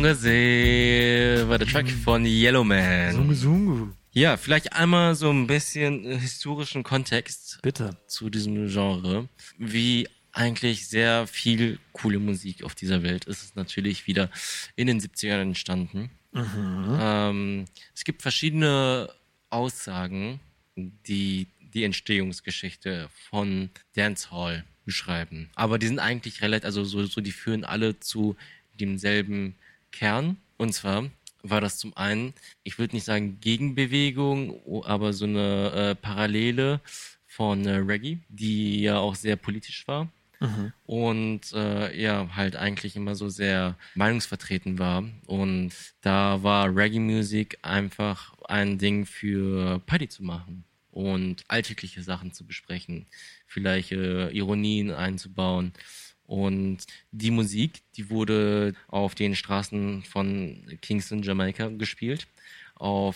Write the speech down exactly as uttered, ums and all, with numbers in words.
See war der Track von Yellowman. Sungu Sungu. Ja, vielleicht einmal so ein bisschen historischen Kontext Bitte. Zu diesem Genre. Wie eigentlich sehr viel coole Musik auf dieser Welt ist es natürlich wieder in den siebzigern entstanden. Mhm. Ähm, es gibt verschiedene Aussagen, die die Entstehungsgeschichte von Dancehall beschreiben. Aber die sind eigentlich relativ, also so, so die führen alle zu demselben Kern. Und zwar war das zum einen, ich würde nicht sagen Gegenbewegung, aber so eine äh, Parallele von äh, Reggae, die ja auch sehr politisch war. Mhm. Und äh, ja, halt eigentlich immer so sehr meinungsvertreten war. Und da war Reggae-Musik einfach ein Ding für Party zu machen und alltägliche Sachen zu besprechen, vielleicht äh, Ironien einzubauen. Und die Musik, die wurde auf den Straßen von Kingston, Jamaika gespielt, auf